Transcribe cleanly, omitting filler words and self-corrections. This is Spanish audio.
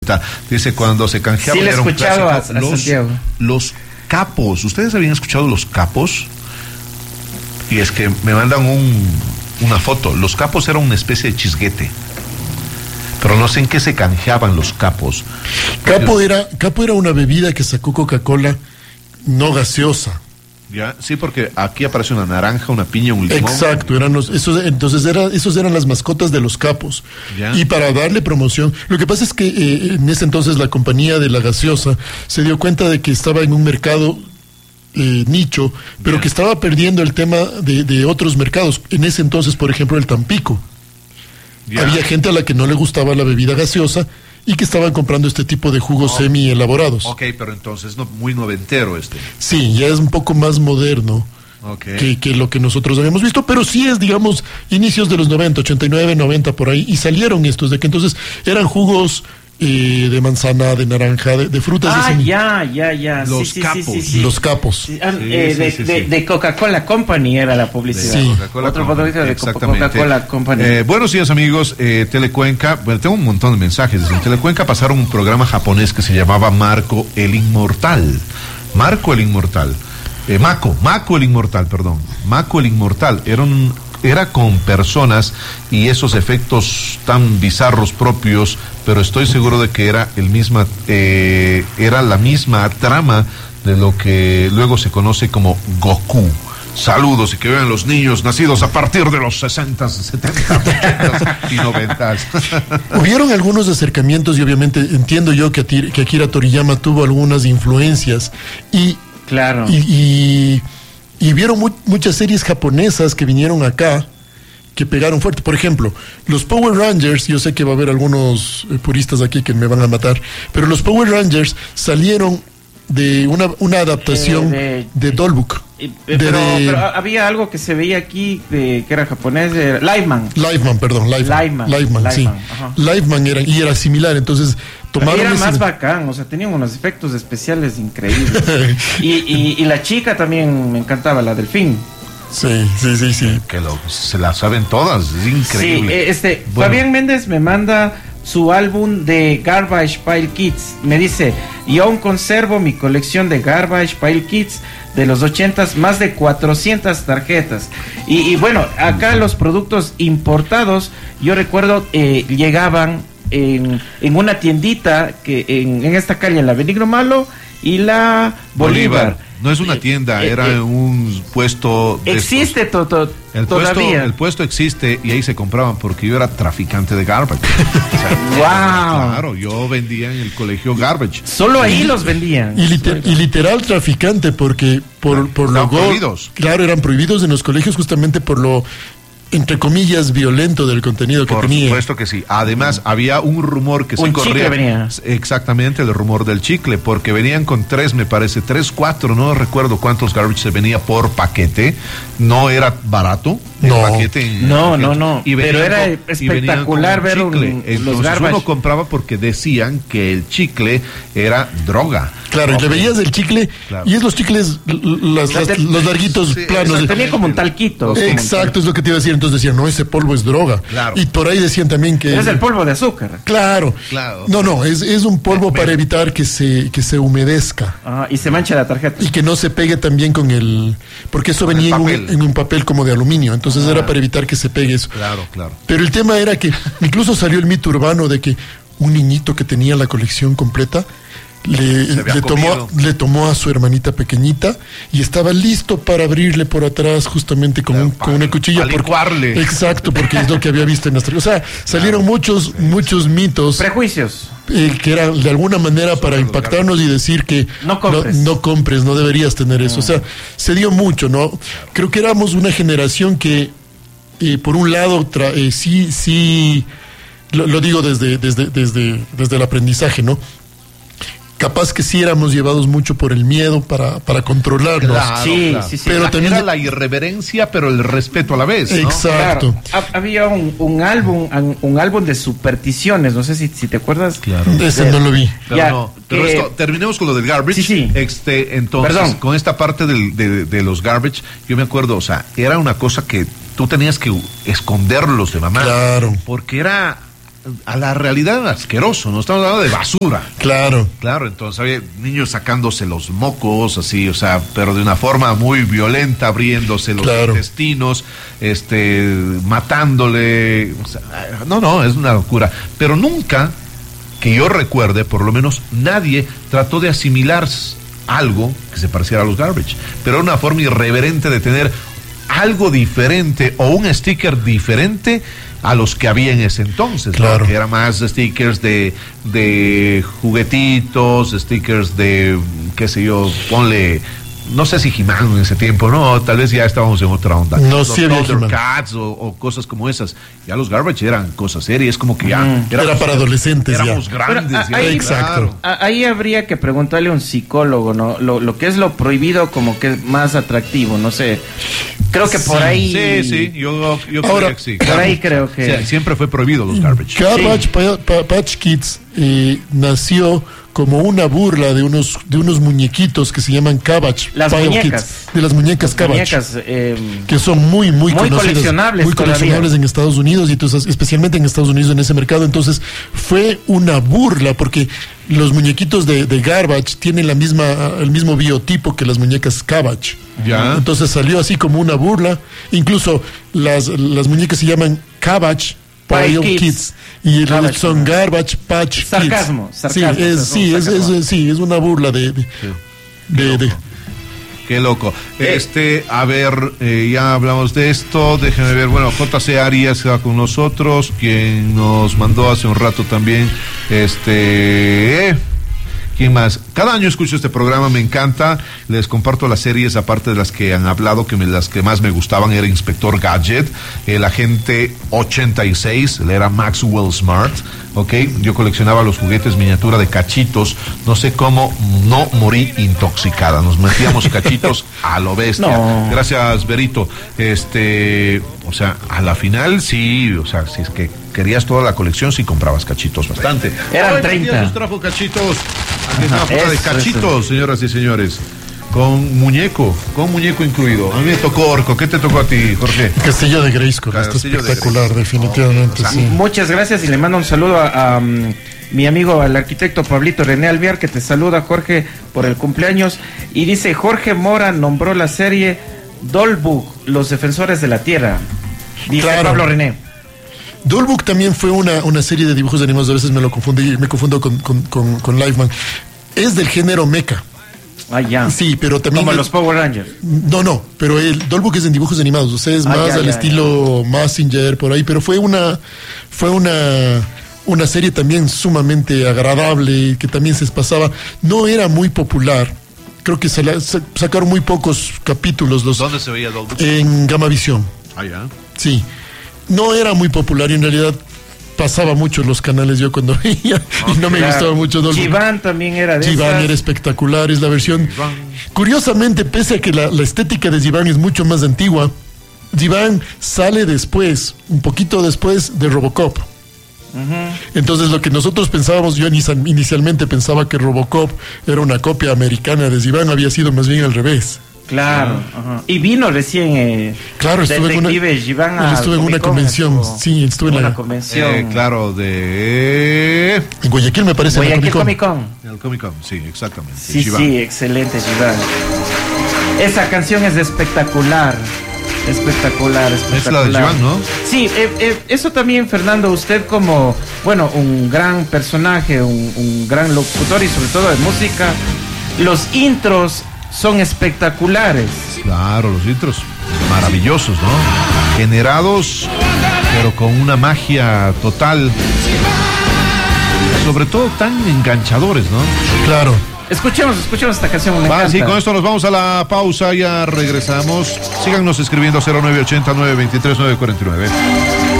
Dice, cuando se canjeaban, sí, le he era un escuchado clásico. a Santiago. Los capos, ¿ustedes habían escuchado los capos? Y es que me mandan una foto. Los capos eran una especie de chisguete, pero no sé en qué se canjeaban los capos. Capo era una bebida que sacó Coca-Cola, no gaseosa. ¿Ya? Sí, porque aquí aparece una naranja, una piña, un limón. Exacto, esos eran las mascotas de los capos. ¿Ya? Y para darle promoción, lo que pasa es que en ese entonces la compañía de la gaseosa se dio cuenta de que estaba en un mercado nicho, pero ¿Ya? que estaba perdiendo el tema de otros mercados. En ese entonces, por ejemplo, el Tampico. ¿Ya? Había gente a la que no le gustaba la bebida gaseosa y que estaban comprando este tipo de jugos semi elaborados. Ok, pero entonces muy noventero este. Sí, ya es un poco más moderno. Okay. Que lo que nosotros habíamos visto, pero sí es, digamos, inicios de los 90, 89, 90 por ahí, y salieron estos, de que entonces eran jugos de manzana, de naranja, de frutas. Ya. Los capos. Sí. Los capos. Sí, de Coca-Cola Company era la publicidad. Sí. Otro producto de Coca-Cola Company. Buenos días, amigos. Telecuenca, bueno, tengo un montón de mensajes. En Telecuenca pasaron un programa japonés que se llamaba Marco el Inmortal. Mako el Inmortal, perdón. Mako el Inmortal era con personas y esos efectos tan bizarros propios, pero estoy seguro de que era la misma trama de lo que luego se conoce como Goku. Saludos y que vean los niños nacidos a partir de los 60, 70, 80 y 90. Hubieron algunos acercamientos y obviamente entiendo yo que Akira Toriyama tuvo algunas influencias y claro. Y vieron muchas series japonesas que vinieron acá, que pegaron fuerte. Por ejemplo, los Power Rangers, yo sé que va a haber algunos puristas aquí que me van a matar, pero los Power Rangers salieron de una adaptación de Dolbuk. Pero había algo que se veía aquí que era japonés, Liveman, sí. Ajá. Liveman era similar, entonces tomaron era más bacán, o sea, tenían unos efectos especiales increíbles. y la chica también me encantaba, la Delfín. Sí. Que se la saben todas, es increíble. Sí, Fabián Méndez me manda su álbum de Garbage Pail Kids. Me dice, yo aún conservo mi colección de Garbage Pail Kids de los 80s, más de 400 tarjetas. Y bueno, acá los productos importados, yo recuerdo, llegaban en una tiendita que en esta calle, en la Benigno Malo y la Bolívar. No es una tienda, era un puesto. Existe todavía. El puesto existe y ahí se compraban porque yo era traficante de garbage. Claro, yo vendía en el colegio garbage. Solo ahí los vendían. Y literal traficante porque por lo prohibidos. Claro, eran prohibidos en los colegios justamente por lo, entre comillas, violento del contenido que tenía. Por supuesto que sí. Además, había un rumor que se corría. Chicle venía. Exactamente, el rumor del chicle, porque venían con 4, no recuerdo cuántos garbage se venía por paquete. No era barato el paquete. No. Pero era espectacular ver los garbage. Uno compraba porque decían que el chicle era droga. Claro, y le veías el chicle, claro. Y es los chicles, los larguitos planos. Tenía como un talquito. Exacto, es lo que te iba a decir. Entonces decían, no, ese polvo es droga. Claro. Y por ahí decían también que... Es el polvo de azúcar. Claro. No, es un polvo para evitar que se humedezca. Y se mancha la tarjeta. Y que no se pegue también con el... Porque eso venía en un papel como de aluminio. Entonces era para evitar que se pegue eso. Claro. Pero el tema era que incluso salió el mito urbano de que un niñito que tenía la colección completa le tomó a su hermanita pequeñita y estaba listo para abrirle por atrás justamente con una cuchilla. Exacto, porque es lo que había visto en las... O sea, salieron muchos mitos. Prejuicios. Que eran de alguna manera para impactarnos y decir que no compres, no deberías tener eso. O sea, se dio mucho, ¿no? Creo que éramos una generación que, por un lado, sí, lo digo desde el aprendizaje, ¿no? Capaz que sí éramos llevados mucho por el miedo para controlarnos. Claro, sí. Pero también era la irreverencia, pero el respeto a la vez, ¿no? Exacto. Claro. Había un álbum de supersticiones, no sé si te acuerdas. Claro. Ese no lo vi. Pero terminemos con lo del garbage. Sí. Entonces, perdón. Con esta parte de los garbage, yo me acuerdo, o sea, era una cosa que tú tenías que esconderlos de mamá. Claro. Porque era a la realidad asqueroso, no estamos hablando de basura. Claro. Claro, entonces había niños sacándose los mocos, así, o sea, pero de una forma muy violenta, abriéndose los intestinos, matándole, o sea, no, es una locura. Pero nunca, que yo recuerde, por lo menos, nadie trató de asimilar algo que se pareciera a los garbage, pero era una forma irreverente de tener algo diferente o un sticker diferente a los que había en ese entonces, claro, ¿no? Que era más stickers de juguetitos, stickers de, qué sé yo, ponle, no sé si He-Man en ese tiempo, no, tal vez ya estábamos en otra onda. No, los sí había Thundercats o cosas como esas. Ya los garbage eran cosas serias, como que ya era para adolescentes, éramos grandes. Pero, ahí, exacto. Ahí habría que preguntarle a un psicólogo, ¿no? Lo que es lo prohibido como que es más atractivo, no sé. Creo que por ahí... Sí, yo ahora, creo que sí. Por ahí creo que... Sí, siempre fue prohibido los garbage. Garbage Patch Kids nació como una burla de unos muñequitos que se llaman Cabbage. Las muñecas. Kids, de las muñecas Cabbage. Que son muy coleccionables. Muy coleccionables en Estados Unidos, y entonces, especialmente en Estados Unidos, en ese mercado. Entonces, fue una burla porque los muñequitos de Garbage tienen el mismo biotipo que las muñecas Cabbage. Ya. Entonces salió así como una burla. Incluso las muñecas se llaman Cabbage Pile Kids y son Garbage Patch sarcasmo, Kids. Sí, es una burla de Qué loco. A ver, ya hablamos de esto. Déjenme ver. Bueno, JC Arias va con nosotros, quien nos mandó hace un rato también. ¿Quién más? Cada año escucho este programa, me encanta. Les comparto las series, aparte de las que han hablado, las que más me gustaban era Inspector Gadget, el Agente 86, él era Maxwell Smart, ¿ok? Yo coleccionaba los juguetes miniatura de cachitos, no sé cómo no morí intoxicada, nos metíamos cachitos a lo bestia. No. Gracias, Berito. O sea, a la final sí, o sea, si es que querías toda la colección, sí comprabas cachitos bastante. Eran 30. Nos trajo cachitos. Aquí está fuera de cachitos, señoras y señores. Con muñeco incluido. A mí me tocó Orco. ¿Qué te tocó a ti, Jorge? Castillo de Grayskull. Está espectacular, definitivamente. Sí. Muchas gracias y le mando un saludo a mi amigo, al arquitecto Pablito René Alvear, que te saluda, Jorge, por el cumpleaños. Y dice, Jorge Mora nombró la serie Dollbook, Los Defensores de la Tierra. Dice Pablo René. Dollbook también fue una serie de dibujos animados, a veces me confundo con Liveman. Es del género mecha. Ah, ya. Sí, pero también... Como los Power Rangers. No, pero el Dollbook es en dibujos animados, o sea, es más al estilo Mazinger, por ahí, pero fue una serie también sumamente agradable, que también se pasaba. No era muy popular. Creo que sacaron muy pocos capítulos. ¿Dónde se veía Dollbook? En Gamavisión. Ah, ya. Sí. No era muy popular y en realidad pasaba mucho en los canales yo cuando veía y no me gustaba mucho Dollbook. Jivan también era de Jivan era espectacular, es la versión. Jivan. Curiosamente, pese a que la estética de Jivan es mucho más antigua, Jivan sale después, un poquito después de Robocop. Entonces lo que nosotros pensábamos, yo inicialmente pensaba que Robocop era una copia americana de Jivan, había sido más bien al revés. Claro, y vino recién claro, estuve en una convención. Sí, estuve en una convención. Claro, en Guayaquil me parece. Guayaquil Comic Con. En el Comic Con, sí, exactamente. Sí, excelente, Jivan. Esa canción es espectacular. Espectacular. Es la de Jivan, ¿no? Sí, eso también, Fernando, usted como, bueno, un gran personaje, un gran locutor y sobre todo de música, los intros son espectaculares. Claro, los intros maravillosos, ¿no? Generados, pero con una magia total. Sobre todo tan enganchadores, ¿no? Claro. Escuchemos esta canción. Sí, con esto nos vamos a la pausa, ya regresamos. Síganos escribiendo 0980 923 949.